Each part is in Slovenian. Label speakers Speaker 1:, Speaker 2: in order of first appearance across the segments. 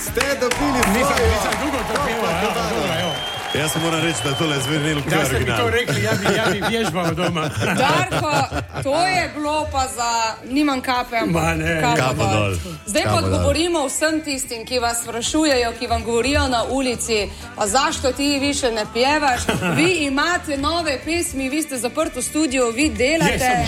Speaker 1: Ste dobili
Speaker 2: Nisam dugo to pjeval, evo.
Speaker 1: Jaz se moram reči, da tole je zvenelo kot
Speaker 2: Da ste mi
Speaker 1: original.
Speaker 2: to rekli, ja bi vježbal doma.
Speaker 3: Darko, to je bilo pa za, nimam kape, ampak
Speaker 1: Kapo dol.
Speaker 3: Zdaj pa odgovorimo vsem tistim, ki vas sprašujejo, ki vam govorijo na ulici, pa zašto ti više ne pjevaš, vi imate nove pesmi, vi ste zaprt v studiu, vi delate.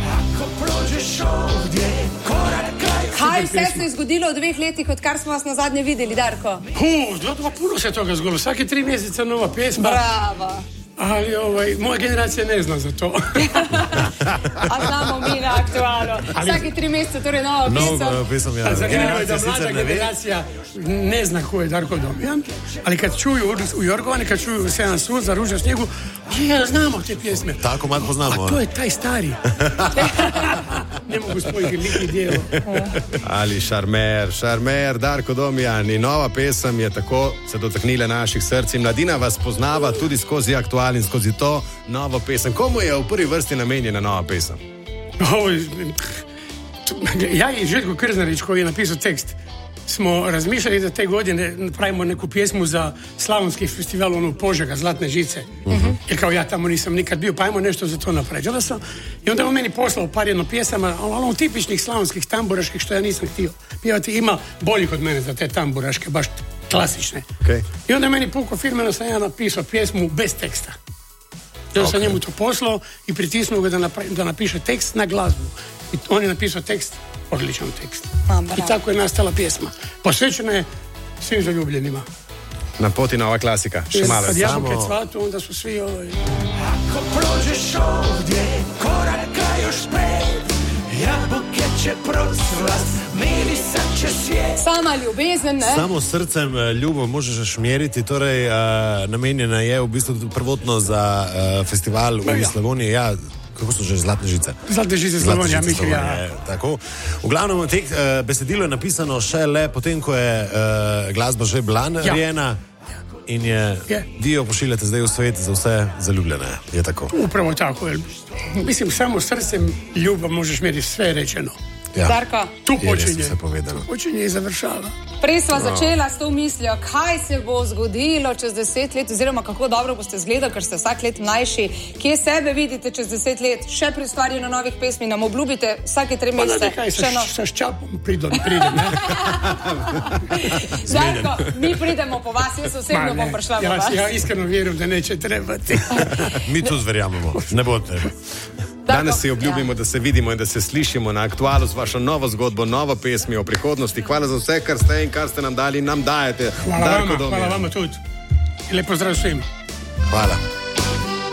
Speaker 3: Kaj vse se je zgodilo v 2 letih, odkar smo vas na zadnje videli, Darko?
Speaker 2: Puno se toga zgodilo, svake 3 mjeseca nova pjesma.
Speaker 3: Bravo.
Speaker 2: Ali moja generacija ne zna za to.
Speaker 3: A znamo mi na Aktualu. Svaki 3 mjeseca, torej nova
Speaker 1: pesem, ja.
Speaker 2: Zanimljivo je da mlada generacija ne zna ko je Darko Domjan, ali kad čuju u Jorgovani, kad čuju Sejan sud za Ruža snijegu, ja, znamo te pjesme.
Speaker 1: Tako mat poznamo.
Speaker 2: A to je taj stari. Ne mogu spojiti lik i djelo.
Speaker 4: Ali šarmer, Darko Domjan in nova pesem je tako se dotaknila naših src in mladina vas poznava tudi skozi Aktual in skozi to novo pesem. Komu je v prvi vrsti namenjena nova pesem?
Speaker 2: Ja i Željko Krznarić koji je napisao tekst smo razmišljali da te godine pravimo neku pjesmu za slavonski festival u Požega, Zlatne žice. Jer kao ja tamo nisam nikad bio, pa ajmo nešto za to napraviti. I onda on meni poslao par jedno pjesama, ali tipičnih slavonskih tamburaških što ja nisam htio pjevati. Ima boljih od mene za te tamburaške, baš klasične.
Speaker 4: Okay.
Speaker 2: I onda je meni puko firmeno sam ja napisao pjesmu bez teksta. Ja sam njemu to poslao i pritisnuo ga da napiše tekst na glazbu. I on je napisao tekst, odličan tekst. I tako je nastala pjesma. Posvećena je svim zaljubljenima.
Speaker 4: Na poti nova klasika. Še malo.
Speaker 2: Kad jabuke cvatu, onda su svi
Speaker 5: Ako prođeš ovdje, koraka još pred, jabuke će procvast, mirisat će svijet.
Speaker 3: Sama ljubezen, ne?
Speaker 1: Samo srcem ljubav možeš šmeriti, torej namenjena je v bistvu prvotno za festival v Slavoniji. Ja, kako so že, Zlatne žice?
Speaker 2: Zlatne žice Slavonija, mislim, ja.
Speaker 1: Tako. V glavnem, besedilo je napisano šele potem, ko je glasba že bila narejena. In vi jo pošiljate zdaj v svet za vse zaljubljene, je tako?
Speaker 2: Upravo tako, mislim, samo srcem ljubav možeš mjeriti, sve je rečeno.
Speaker 1: Ja.
Speaker 3: Darko,
Speaker 2: tu počinje.
Speaker 1: Počinje
Speaker 2: i završava.
Speaker 3: Prej sva začela s to mislijo, kaj se bo zgodilo čez 10 let, oziroma kako dobro boste izgledali, ker ste vsak let mlajši. Kje sebe vidite čez 10 let? Še pri ustvarjanju novih pesmi nam obljubite vsake 3 mesece.
Speaker 2: Sa ščapom pridem, ne?
Speaker 3: Darko, mi pridemo po vas, jaz osebno bom prišla po vas.
Speaker 2: Ja iskreno vjerujem da neće trebati.
Speaker 1: Mi to zverjamemo, ne bo treba.
Speaker 4: Danes si obljubimo, da se vidimo in da se slišimo na Aktualu z vašo novo zgodbo, novo pesmi o prihodnosti. Hvala za vse, kar ste in kar ste nam dali in nam dajete.
Speaker 2: Hvala vama tudi. I lepo zdrav svim.
Speaker 4: Hvala.